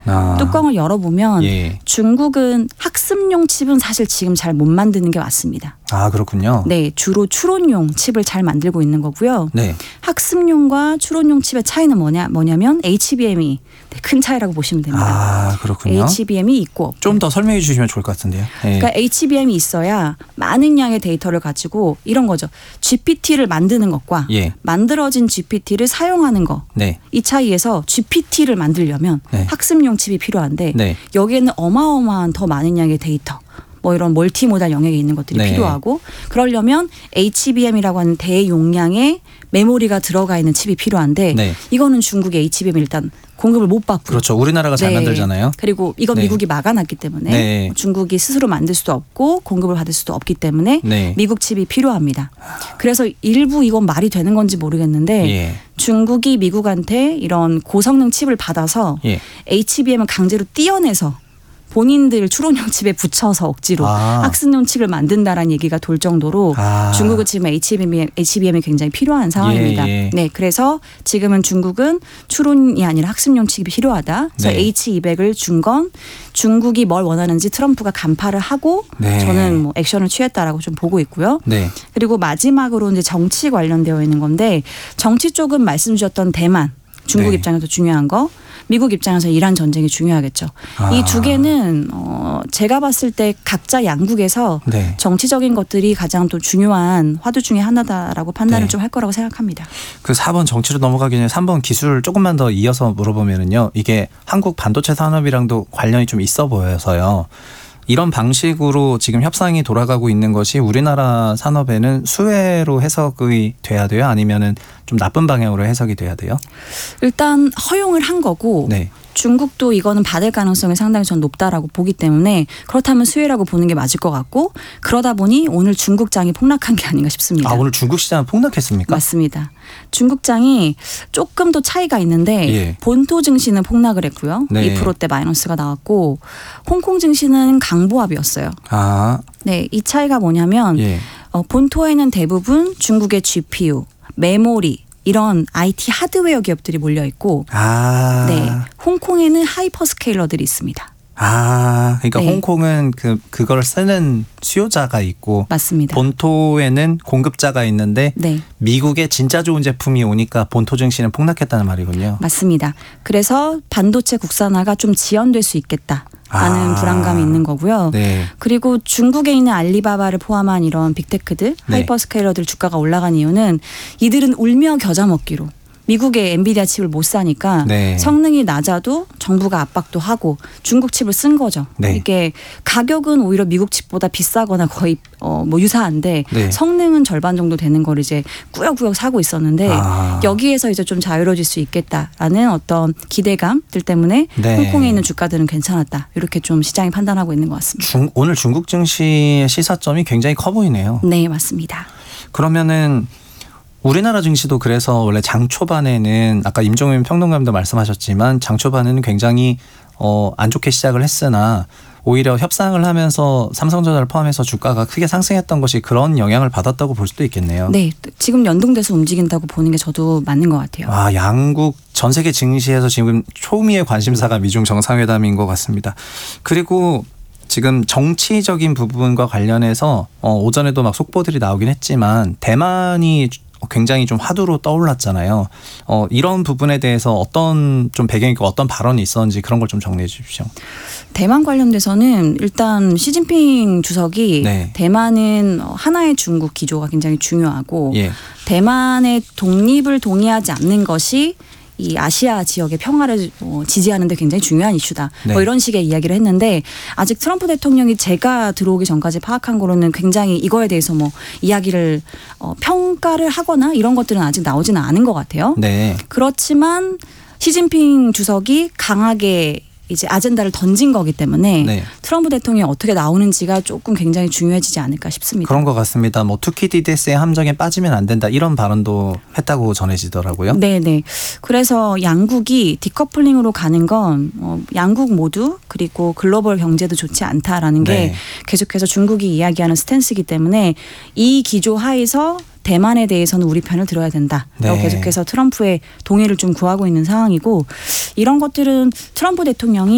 뚜껑을 열어보면 예. 중국은 학습용 칩은 사실 지금 잘 못 만드는 게 맞습니다. 아, 그렇군요. 네, 주로 추론용 칩을 잘 만들고 있는 거고요. 네. 학습용과 추론용 칩의 차이는 뭐냐면 HBM이 큰 차이라고 보시면 됩니다. 아, 그렇군요. HBM이 있고 없고. 좀 더 설명해 주시면 좋을 것 같은데요. 예. 그러니까 HBM이 있어야 많은 양의 데이터를 가지고 이런 거죠. GPT를 만드는 것과 예. 만들어진 GPT를 사용하는 거. 네. 이 차이에서 GPT를 만들려면 네. 학습용 칩이 필요한데 네. 여기에는 어마어마한 더 많은 양의 데이터. 뭐 이런 멀티모달 영역에 있는 것들이 네. 필요하고 그러려면 HBM이라고 하는 대용량의 메모리가 들어가 있는 칩이 필요한데 네. 이거는 중국의 HBM이 일단 공급을 못 받고 그렇죠. 우리나라가 잘 네. 만들잖아요. 그리고 이건 네. 미국이 막아놨기 때문에 네. 중국이 스스로 만들 수도 없고 공급을 받을 수도 없기 때문에 네. 미국 칩이 필요합니다. 그래서 일부 이건 말이 되는 건지 모르겠는데 예. 중국이 미국한테 이런 고성능 칩을 받아서 예. HBM을 강제로 띄어내서 본인들 추론용 칩에 붙여서 억지로 학습용 칩을 만든다라는 얘기가 돌 정도로 중국은 지금 HBM이 굉장히 필요한 상황입니다. 예. 네, 그래서 지금은 중국은 추론이 아니라 학습용 칩이 필요하다. 그래서 네. H200을 준 건 중국이 뭘 원하는지 트럼프가 간파를 하고 네. 저는 뭐 액션을 취했다라고 좀 보고 있고요. 네. 그리고 마지막으로 이제 정치 관련되어 있는 건데 정치 쪽은 말씀 주셨던 대만 중국 네. 입장에서 중요한 거. 미국 입장에서 이란 전쟁이 중요하겠죠. 이 두 개는 제가 봤을 때 각자 양국에서 네. 정치적인 것들이 가장 또 중요한 화두 중에 하나다라고 판단을 네. 좀 할 거라고 생각합니다. 그 4번 정치로 넘어가기 전에 3번 기술 조금만 더 이어서 물어보면은요. 이게 한국 반도체 산업이랑도 관련이 좀 있어 보여서요. 이런 방식으로 지금 협상이 돌아가고 있는 것이 우리나라 산업에는 수혜로 해석이 돼야 돼요? 아니면은 좀 나쁜 방향으로 해석이 돼야 돼요? 일단 허용을 한 거고 네. 중국도 이거는 받을 가능성이 상당히 전 높다라고 보기 때문에 그렇다면 수혜라고 보는 게 맞을 것 같고 그러다 보니 오늘 중국장이 폭락한 게 아닌가 싶습니다. 아, 오늘 중국 시장은 폭락했습니까? 맞습니다. 중국장이 조금 더 차이가 있는데 예. 본토 증시는 폭락을 했고요. 네. 2%대 마이너스가 나왔고 홍콩 증시는 강보합이었어요. 아, 네, 이 차이가 뭐냐면 예. 본토에는 대부분 중국의 GPU, 메모리 이런 IT 하드웨어 기업들이 몰려 있고 네, 홍콩에는 하이퍼스케일러들이 있습니다. 아, 그러니까 네. 홍콩은 그걸 쓰는 수요자가 있고 맞습니다. 본토에는 공급자가 있는데 네. 미국에 진짜 좋은 제품이 오니까 본토 증시는 폭락했다는 말이군요. 맞습니다. 그래서 반도체 국산화가 좀 지연될 수 있겠다. 라는 불안감이 있는 거고요. 네. 그리고 중국에 있는 알리바바를 포함한 이런 빅테크들, 네. 하이퍼스케일러들 주가가 올라간 이유는 이들은 울며 겨자 먹기로 미국의 엔비디아 칩을 못 사니까 네. 성능이 낮아도 정부가 압박도 하고 중국 칩을 쓴 거죠. 네. 이게 가격은 오히려 미국 칩보다 비싸거나 거의 뭐 유사한데 네. 성능은 절반 정도 되는 걸 이제 꾸역꾸역 사고 있었는데 여기에서 이제 좀 자유로워질 수 있겠다라는 어떤 기대감들 때문에 네. 홍콩에 있는 주가들은 괜찮았다. 이렇게 좀 시장이 판단하고 있는 것 같습니다. 오늘 중국 증시의 시사점이 굉장히 커 보이네요. 네, 맞습니다. 그러면은 우리나라 증시도 그래서 원래 장 초반에는 아까 임종윤 평론가님도 말씀하셨지만 장 초반에는 굉장히 안 좋게 시작을 했으나 오히려 협상을 하면서 삼성전자를 포함해서 주가가 크게 상승했던 것이 그런 영향을 받았다고 볼 수도 있겠네요. 네, 지금 연동돼서 움직인다고 보는 게 저도 맞는 것 같아요. 아, 양국 전 세계 증시에서 지금 초미의 관심사가 미중 정상회담인 것 같습니다. 그리고 지금 정치적인 부분과 관련해서 오전에도 막 속보들이 나오긴 했지만 대만이 굉장히 좀 화두로 떠올랐잖아요. 이런 부분에 대해서 어떤 좀 배경이 있고 어떤 발언이 있었는지 그런 걸 좀 정리해 주십시오. 대만 관련돼서는 일단 시진핑 주석이 네. 대만은 하나의 중국 기조가 굉장히 중요하고 예. 대만의 독립을 동의하지 않는 것이 이 아시아 지역의 평화를 지지하는 데 굉장히 중요한 이슈다. 네. 뭐 이런 식의 이야기를 했는데 아직 트럼프 대통령이 제가 들어오기 전까지 파악한 거로는 굉장히 이거에 대해서 뭐 이야기를 평가를 하거나 이런 것들은 아직 나오지는 않은 것 같아요. 네. 그렇지만 시진핑 주석이 강하게 이제 아젠다를 던진 거기 때문에 네. 트럼프 대통령이 어떻게 나오는지가 조금 굉장히 중요해지지 않을까 싶습니다. 그런 것 같습니다. 뭐 투키디데스의 함정에 빠지면 안 된다 이런 발언도 했다고 전해지더라고요. 네네. 그래서 양국이 디커플링으로 가는 건 양국 모두 그리고 글로벌 경제도 좋지 않다라는 게 네. 계속해서 중국이 이야기하는 스탠스이기 때문에 이 기조 하에서 대만에 대해서는 우리 편을 들어야 된다라고 네. 계속해서 트럼프의 동의를 좀 구하고 있는 상황이고 이런 것들은 트럼프 대통령이